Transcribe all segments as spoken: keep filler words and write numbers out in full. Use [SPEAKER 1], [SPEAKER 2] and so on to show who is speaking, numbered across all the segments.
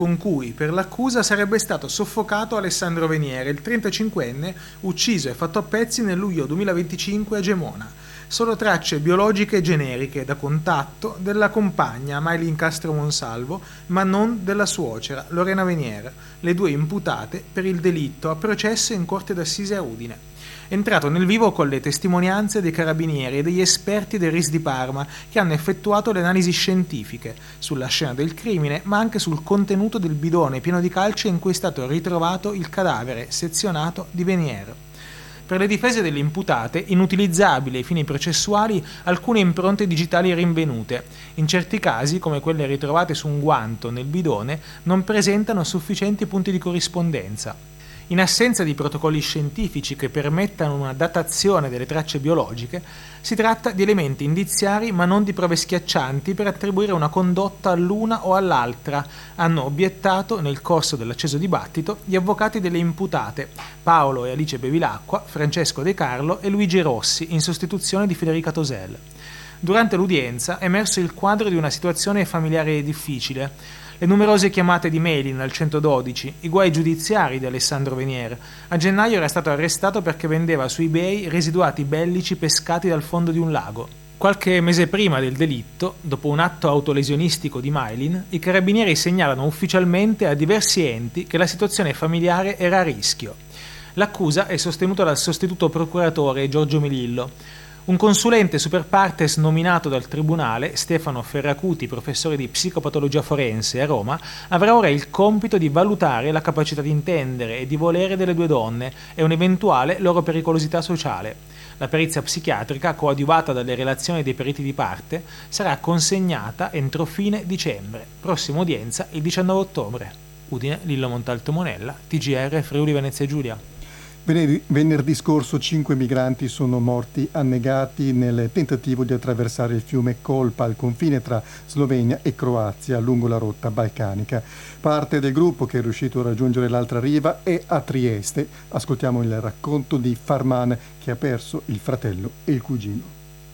[SPEAKER 1] con cui per l'accusa sarebbe stato soffocato Alessandro Veniere, il trentacinquenne ucciso e fatto a pezzi nel luglio duemilaventicinque a Gemona. Solo tracce biologiche generiche da contatto della compagna Maylin Castro Monsalvo, ma non della suocera Lorena Veniere, le due imputate per il delitto a processo in corte d'assise a Udine. Entrato nel vivo con le testimonianze dei carabinieri e degli esperti del R I S di Parma che hanno effettuato le analisi scientifiche sulla scena del crimine, ma anche sul contenuto del bidone pieno di calce in cui è stato ritrovato il cadavere sezionato di Veniere. Per le difese delle imputate, inutilizzabili ai fini processuali alcune impronte digitali rinvenute. In certi casi, come quelle ritrovate su un guanto nel bidone, non presentano sufficienti punti di corrispondenza. In assenza di protocolli scientifici che permettano una datazione delle tracce biologiche, si tratta di elementi indiziari ma non di prove schiaccianti per attribuire una condotta all'una o all'altra, hanno obiettato nel corso dell'acceso dibattito gli avvocati delle imputate Paolo e Alice Bevilacqua, Francesco De Carlo e Luigi Rossi, in sostituzione di Federica Tosel. Durante l'udienza è emerso il quadro di una situazione familiare difficile. Le numerose chiamate di Maylin al centododici, i guai giudiziari di Alessandro Veniere. A gennaio era stato arrestato perché vendeva su eBay residuati bellici pescati dal fondo di un lago. Qualche mese prima del delitto, dopo un atto autolesionistico di Maylin, i carabinieri segnalano ufficialmente a diversi enti che la situazione familiare era a rischio. L'accusa è sostenuta dal sostituto procuratore Giorgio Milillo. Un consulente super partes nominato dal tribunale, Stefano Ferracuti, professore di psicopatologia forense a Roma, avrà ora il compito di valutare la capacità di intendere e di volere delle due donne e un'eventuale loro pericolosità sociale. La perizia psichiatrica, coadiuvata dalle relazioni dei periti di parte, sarà consegnata entro fine dicembre. Prossima udienza il diciannove ottobre. Udine, Lillo Montalto Monella, T G R Friuli Venezia Giulia.
[SPEAKER 2] Venerdì scorso cinque migranti sono morti annegati nel tentativo di attraversare il fiume Kolpa al confine tra Slovenia e Croazia lungo la rotta balcanica. Parte del gruppo che è riuscito a raggiungere l'altra riva è a Trieste. Ascoltiamo il racconto di Farman che ha perso il fratello e il cugino.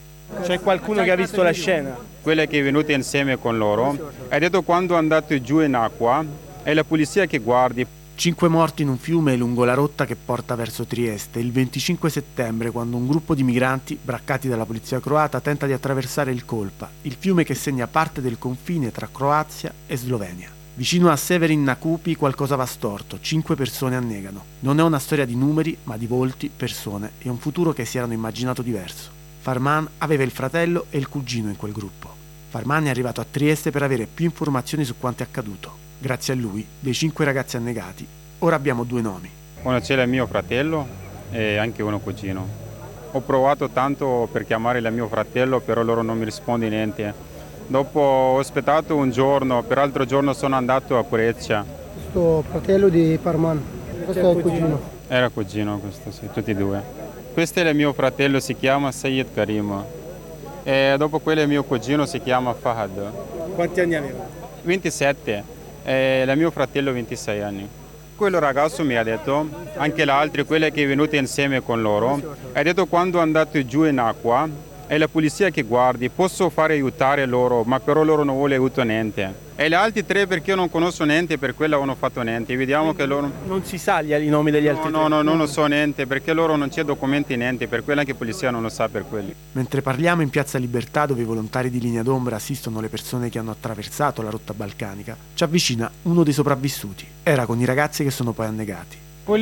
[SPEAKER 3] C'è qualcuno che ha visto la scena?
[SPEAKER 4] Quella che è venuta insieme con loro ha detto quando è andato giù in acqua è la polizia che guardi.
[SPEAKER 5] Cinque morti in un fiume lungo la rotta che porta verso Trieste il venticinque settembre, quando un gruppo di migranti, braccati dalla polizia croata, tenta di attraversare il Kolpa, il fiume che segna parte del confine tra Croazia e Slovenia. Vicino a Severin Nakupi qualcosa va storto, cinque persone annegano. Non è una storia di numeri, ma di volti, persone e un futuro che si erano immaginato diverso. Farman aveva il fratello e il cugino in quel gruppo. Farman è arrivato a Trieste per avere più informazioni su quanto è accaduto. Grazie a lui, dei cinque ragazzi annegati, ora abbiamo due nomi.
[SPEAKER 4] Uno c'era il mio fratello e anche uno cugino. Ho provato tanto per chiamare il mio fratello, però loro non mi rispondono niente. Dopo ho aspettato un giorno, per l'altro giorno sono andato a Croazia.
[SPEAKER 6] Questo fratello di Farman, questo è il cugino.
[SPEAKER 4] Era cugino questo, sì, tutti e due. Questo è il mio fratello, si chiama Sayed Karim. E dopo quello il mio cugino si chiama Fahad.
[SPEAKER 3] Quanti anni aveva?
[SPEAKER 4] ventisette. E il mio fratello ventisei anni. Quello ragazzo mi ha detto, anche l'altro, quello che è venuto insieme con loro, ha detto quando è andato giù in acqua è la polizia che guardi, posso fare aiutare loro, ma però loro non vuole aiuto niente. E gli altri tre perché io non conosco niente, per quello non ho fatto niente. Vediamo che loro...
[SPEAKER 3] Non si sa i nomi degli altri
[SPEAKER 4] no,
[SPEAKER 3] tre?
[SPEAKER 4] No, no, non lo so niente, perché loro non c'è documenti niente, per quello anche la polizia non lo sa per quelli.
[SPEAKER 5] Mentre parliamo in Piazza Libertà, dove i volontari di Linea d'Ombra assistono le persone che hanno attraversato la rotta balcanica, ci avvicina uno dei sopravvissuti. Era con i ragazzi che sono poi annegati.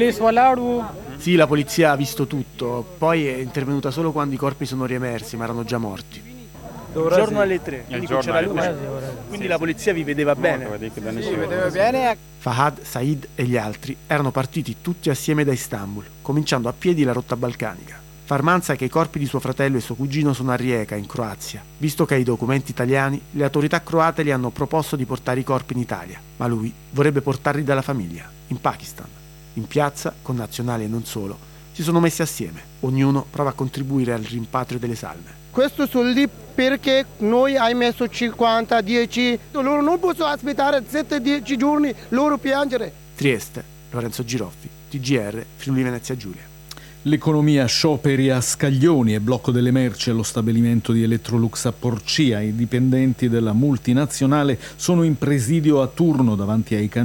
[SPEAKER 5] Sì, la polizia ha visto tutto, poi è intervenuta solo quando i corpi sono riemersi, ma erano già morti.
[SPEAKER 3] Il giorno alle tre, quindi,
[SPEAKER 4] giorno
[SPEAKER 3] c'era
[SPEAKER 4] alle
[SPEAKER 3] luce. Quindi la polizia vi vedeva bene.
[SPEAKER 4] Sì,
[SPEAKER 6] vedeva bene.
[SPEAKER 5] Fahad, Said e gli altri erano partiti tutti assieme da Istanbul, cominciando a piedi la rotta balcanica. Farman sa che i corpi di suo fratello e suo cugino sono a Rijeka, in Croazia. Visto che ha i documenti italiani, le autorità croate gli hanno proposto di portare i corpi in Italia, ma lui vorrebbe portarli dalla famiglia, in Pakistan. In piazza, con nazionali e non solo, si sono messi assieme. Ognuno prova a contribuire al rimpatrio delle salme.
[SPEAKER 6] Questo sono lì perché noi hai messo cinquanta, dieci, loro non possono aspettare sette dieci giorni, loro piangere.
[SPEAKER 5] Trieste, Lorenzo Giroffi, T G R, Friuli Venezia Giulia.
[SPEAKER 7] L'economia scioperi a scaglioni e blocco delle merci allo stabilimento di Electrolux a Porcia. I dipendenti della multinazionale sono in presidio a turno davanti ai cancelli